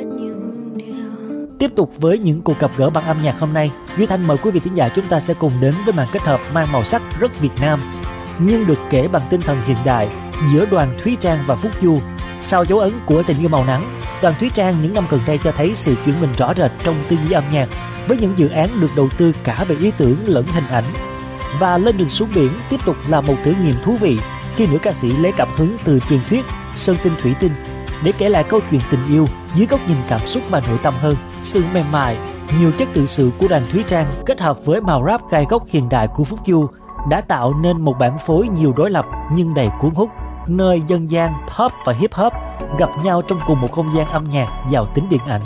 Tiếp tục với những cuộc gặp gỡ bằng âm nhạc hôm nay, Duy Thanh mời quý vị thính giả chúng ta sẽ cùng đến với màn kết hợp mang màu sắc rất Việt Nam, nhưng được kể bằng tinh thần hiện đại giữa Đoàn Thúy Trang và Phúc Du. Sau dấu ấn của Tình Yêu Màu Nắng, Đoàn Thúy Trang những năm gần đây cho thấy sự chuyển mình rõ rệt trong tư duy âm nhạc, với những dự án được đầu tư cả về ý tưởng lẫn hình ảnh. Và Lên Rừng Xuống Biển tiếp tục là một thử nghiệm thú vị khi nữ ca sĩ lấy cảm hứng từ truyền thuyết Sơn Tinh Thủy Tinh để kể lại câu chuyện tình yêu dưới góc nhìn cảm xúc và nội tâm hơn. Sự mềm mại, nhiều chất tự sự của Đoàn Thúy Trang kết hợp với màu rap gai góc hiện đại của Phúc Du đã tạo nên một bản phối nhiều đối lập nhưng đầy cuốn hút, nơi dân gian, pop và hip hop gặp nhau trong cùng một không gian âm nhạc giàu tính điện ảnh.